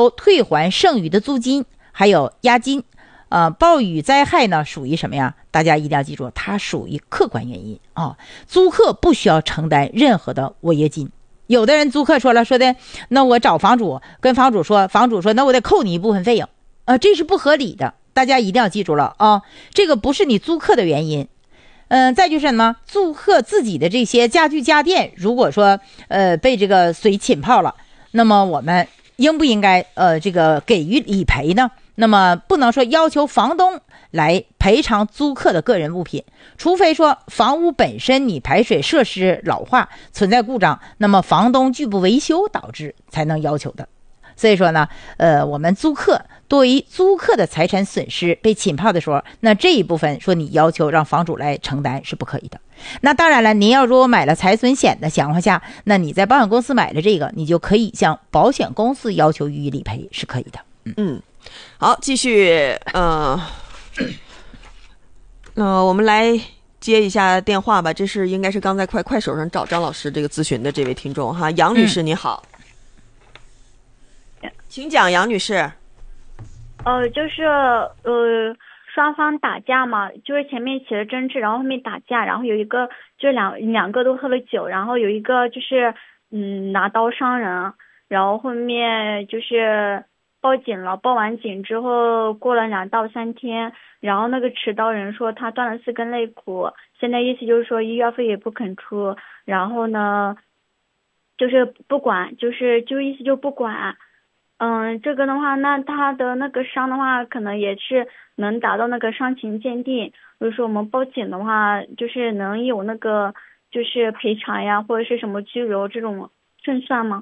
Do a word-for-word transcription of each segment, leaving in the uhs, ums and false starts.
包退还剩余的租金还有押金。呃，暴雨灾害呢属于什么呀？大家一定要记住，它属于客观原因啊。租客不需要承担任何的违约金。有的人租客说了，说的那我找房主，跟房主说，房主说那我得扣你一部分费用，呃，这是不合理的。大家一定要记住了啊，这个不是你租客的原因。嗯、呃，再就是什么，租客自己的这些家具家电，如果说呃被这个水浸泡了，那么我们应不应该呃这个给予理赔呢？那么不能说要求房东来赔偿租客的个人物品，除非说房屋本身你排水设施老化存在故障，那么房东拒不维修导致才能要求的。所以说呢，呃，我们租客对于租客的财产损失被浸泡的时候，那这一部分说你要求让房主来承担是不可以的。那当然了，您要如果买了财损险的情况下，那你在保险公司买了这个，你就可以向保险公司要求予以理赔，是可以的。嗯。 嗯，好，继续，呃，呃，我们来接一下电话吧。这是应该是刚才快快手上找张老师这个咨询的这位听众哈，杨女士，你好，嗯、请讲，杨女士。 呃，就是呃，双方打架嘛，就是前面起了争执，然后后面打架，然后有一个就两两个都喝了酒，然后有一个就是嗯拿刀伤人，然后后面就是报警了，报完警之后过了两到三天，然后那个持刀人说他断了四根肋骨，现在意思就是说医药费也不肯出，然后呢就是不管，就是就意思就不管。嗯，这个的话，那他的那个伤的话，可能也是能达到那个伤情鉴定。如果说我们报警的话，就是能有那个就是赔偿呀，或者是什么拘留这种胜算吗？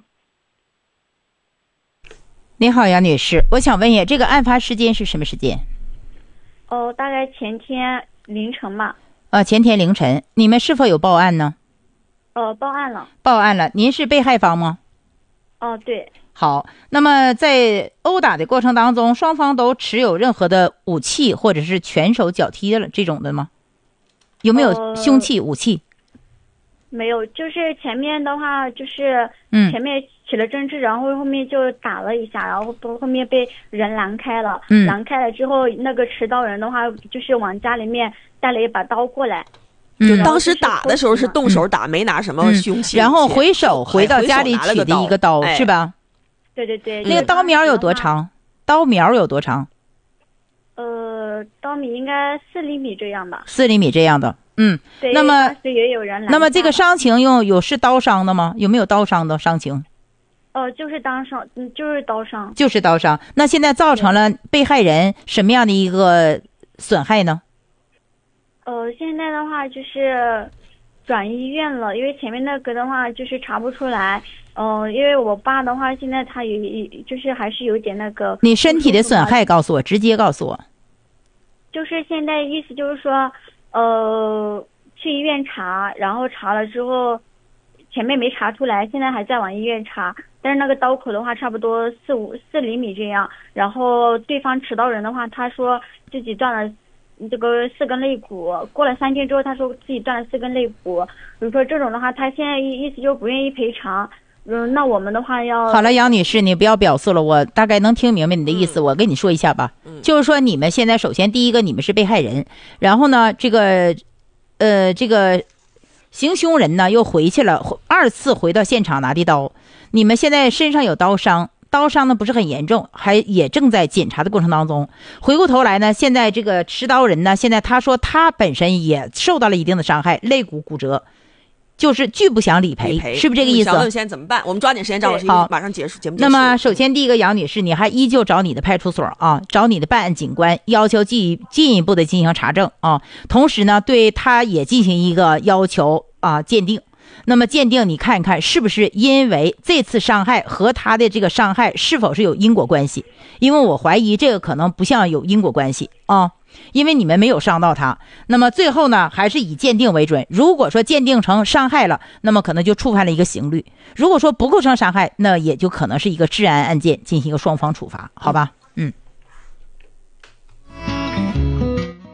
你好，杨女士，我想问一下，这个案发时间是什么时间？ 哦，大概前天凌晨吧。 呃，前天凌晨，你们是否有报案呢？ 呃，报案了。 报案了，您是被害方吗？ 哦，对。 好，那么在殴打的过程当中，双方都持有任何的武器或者是拳手脚踢了这种的吗？有没有凶器、呃、武器？ 没有，就是前面的话就是嗯，前面起了争执，然后后面就打了一下，然后后面被人拦开了，嗯，拦开了之后，那个持刀人的话就是往家里面带了一把刀过来。 就当时打的时候是动手打，嗯、没拿什么凶器、 嗯，然后回手回到家里取的一个刀， 哎、 是吧？ 对对对。 那个刀苗有多长？刀苗有多长？ 呃，刀米应该四厘米这样吧。 四厘米这样的，嗯。 对。 那么当时也有人来。 那么这个伤情有有是刀伤的吗？有没有刀伤的伤情？ 呃，就是刀伤，嗯，就是刀伤。 就是刀伤。那现在造成了被害人什么样的一个损害呢？ 呃，现在的话就是转医院了，因为前面那个的话就是查不出来。嗯、呃，因为我爸的话现在他有就是还是有点那个。 你身体的损害告诉我，直接告诉我。 就是现在意思就是说，呃，去医院查，然后查了之后，前面没查出来，现在还在往医院查。但是那个刀口的话，差不多四五四厘米这样。然后对方持刀人的话，他说自己断了这个四根肋骨，过了三天之后，他说自己断了四根肋骨。比如说这种的话，他现在意思就不愿意赔偿。嗯，那我们的话要好了，杨女士，你不要表述了，我大概能听明白你的意思。嗯、我跟你说一下吧，嗯、就是说你们现在首先第一个，你们是被害人，然后呢，这个，呃，这个行凶人呢又回去了，二次回到现场拿的刀，你们现在身上有刀伤。刀伤呢不是很严重，还也正在检查的过程当中。回过头来呢，现在这个持刀人呢，现在他说他本身也受到了一定的伤害，肋骨骨折，就是拒不想理赔，理赔是不是这个意思？ 想问现在怎么办？我们抓紧时间，张老师马上结束节目。 那么首先第一个，杨女士，你还依旧找你的派出所啊，找你的办案警官，要求进进一步的进行查证啊，同时呢，对他也进行一个要求啊鉴定。那么鉴定你看一看是不是因为这次伤害和他的这个伤害是否是有因果关系，因为我怀疑这个可能不像有因果关系啊，因为你们没有伤到他。那么最后呢还是以鉴定为准，如果说鉴定成伤害了，那么可能就触犯了一个刑律，如果说不构成伤害，那也就可能是一个治安案件，进行一个双方处罚，好吧。嗯，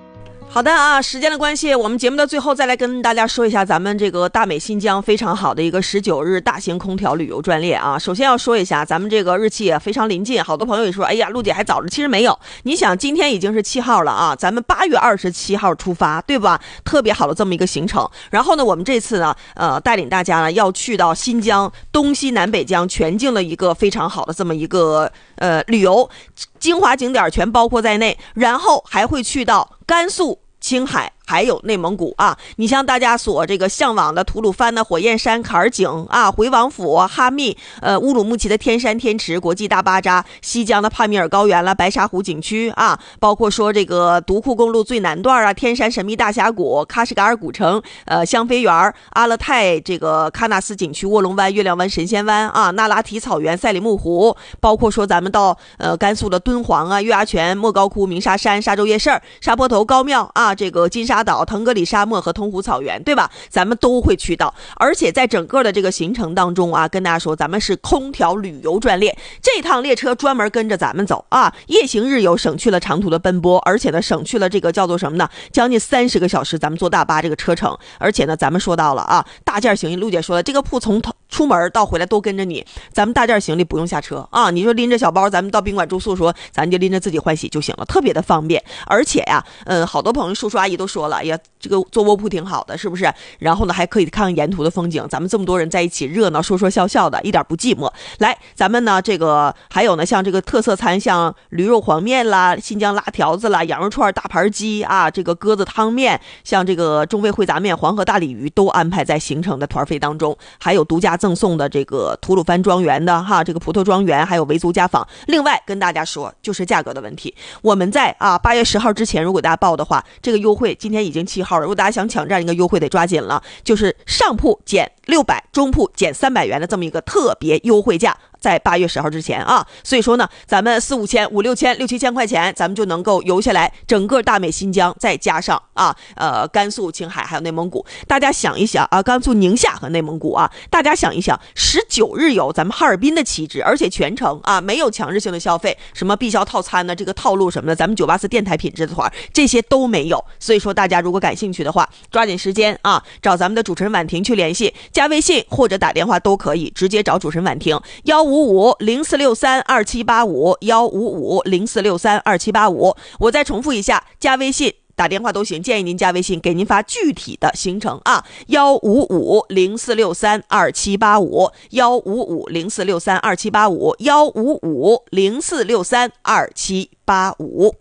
好的啊，时间的关系，我们节目的最后再来跟大家说一下咱们这个大美新疆非常好的一个十九日大型空调旅游专列啊。首先要说一下，咱们这个日期也非常临近，好多朋友也说，哎呀，陆姐还早着，其实没有。你想，今天已经是七号了啊，咱们八月二十七号出发，对吧？特别好的这么一个行程。然后呢，我们这次呢，呃，带领大家呢要去到新疆东西南北疆全境的一个非常好的这么一个呃旅游，精华景点全包括在内，然后还会去到甘肃、青海还有内蒙古啊。你像大家所这个向往的吐鲁番的火焰山、坎儿井啊，回王府、哈密、呃乌鲁木齐的天山天池、国际大巴扎、西疆的帕米尔高原了、白沙湖景区啊，包括说这个独库公路最南段啊，天山神秘大峡谷、喀什噶尔古城、呃香妃园、阿勒泰这个喀纳斯景区、卧龙湾、月亮湾、神仙湾啊，那拉提草原、赛里木湖，包括说咱们到呃甘肃的敦煌啊、月牙泉、莫高窟、鸣沙山、沙洲夜市、沙坡头高庙啊，这个金沙岛、腾格里沙漠和通湖草原，对吧？咱们都会去到。而且在整个的这个行程当中啊，跟大家说，咱们是空调旅游专列，这趟列车专门跟着咱们走啊，夜行日游，省去了长途的奔波，而且呢，省去了这个叫做什么呢？将近三十个小时，咱们坐大巴这个车程。而且呢，咱们说到了啊，大件行李，陆姐说了，这个铺从出门到回来都跟着你，咱们大件行李不用下车啊，你说拎着小包，咱们到宾馆住宿说，咱就拎着自己换洗就行了，特别的方便。而且呀、啊，嗯，好多朋友叔叔阿姨都说了，哎呀，这个坐卧铺挺好的，是不是？然后呢，还可以看看沿途的风景，咱们这么多人在一起热闹，说说笑笑的，一点不寂寞。来，咱们呢，这个还有呢，像这个特色餐，像驴肉黄面啦、新疆辣条子啦、羊肉串、大盘鸡啊，这个鸽子汤面，像这个中非烩杂面、黄河大鲤鱼都安排在行程的团费当中，还有独家赠送的这个吐鲁番庄园的哈，这个葡萄庄园，还有维族家访。另外跟大家说，就是价格的问题，我们在啊八月十号之前，如果大家报的话，这个优惠今天已经七号了，如果大家想抢占一个优惠，得抓紧了，就是上铺减六百，中铺减三百元的这么一个特别优惠价。在八月十号之前啊，所以说呢，咱们四五千、五六千、六七千块钱，咱们就能够游下来整个大美新疆，再加上啊，呃，甘肃、青海还有内蒙古。大家想一想啊，甘肃、宁夏和内蒙古啊，大家想一想，十九日游，咱们哈尔滨的旗帜，而且全程啊没有强制性的消费，什么必销套餐呢，这个套路什么的，咱们九八四电台品质的团这些都没有。所以说，大家如果感兴趣的话，抓紧时间啊，找咱们的主持人婉婷去联系，加微信或者打电话都可以，直接找主持人婉婷幺五五零四六三二七八五幺五五零四六三二七八五。我再重复一下，加微信打电话都行，建议您加微信，给您发具体的行程啊，幺五五零四六三二七八五幺五五零四六三二七八五幺五五零四六三二七八五。